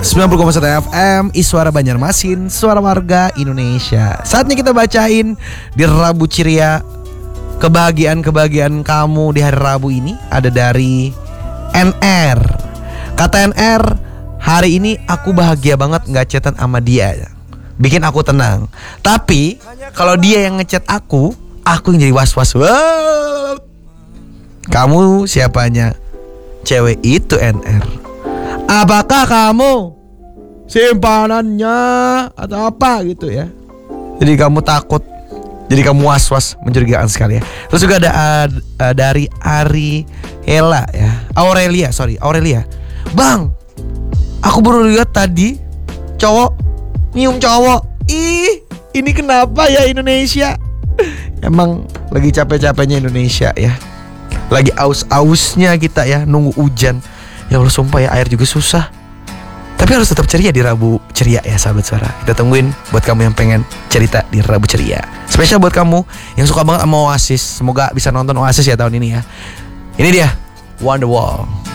90,1 FM Iswara Banjarmasin, suara warga Indonesia. Saatnya kita bacain di Rabu Ceria. Kebahagiaan kamu di hari Rabu ini ada dari NR. Kata NR, hari ini aku bahagia banget gak chatan sama dia, bikin aku tenang. Tapi kalau dia yang ngechat aku yang jadi was-was. Wow. Kamu siapanya? Cewek itu NR. Apakah kamu simpanannya atau apa gitu ya? Jadi kamu takut, jadi kamu was-was, mencurigakan sekali ya. Terus juga ada dari Aurelia. Bang, aku baru lihat tadi cowok nyium cowok. Ih, ini kenapa ya Indonesia? Emang lagi capek-capeknya Indonesia ya. Lagi aus-ausnya kita ya, nunggu hujan. Ya Allah, sumpah ya, air juga susah. Tapi harus tetap ceria di Rabu Ceria ya sahabat suara. Kita tungguin buat kamu yang pengen cerita di Rabu Ceria. Spesial buat kamu yang suka banget sama Oasis. Semoga bisa nonton Oasis ya tahun ini ya. Ini dia, Wonderwall.